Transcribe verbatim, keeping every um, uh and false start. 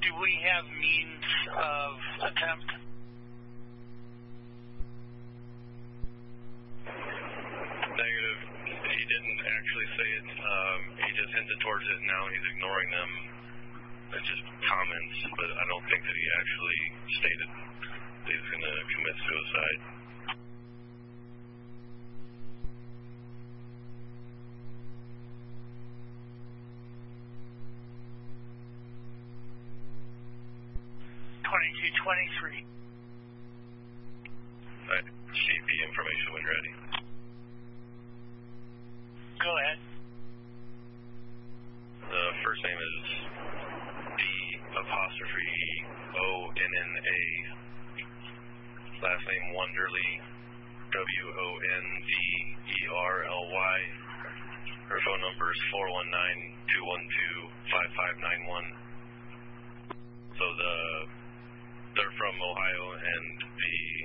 Do we have means of attempt? Negative. He didn't actually say it. Um, he just hinted towards it. Now he's ignoring them. It's just comments, but I don't think that he actually stated that he's going to commit suicide. twenty-two twenty-three. Right. C P information when ready. Go ahead. The first name is D apostrophe E O N N A. Last name Wonderly, W O N D E R L Y. Her phone number is four one nine, two one two, five five nine one. So the they're from Ohio, and the